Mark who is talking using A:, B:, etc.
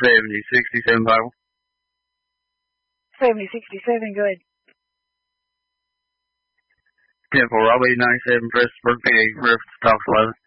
A: 7067 Bible.
B: 7067, good.
A: 10-4, I'll be 97 Prestonsburg, PA, reference talks 11.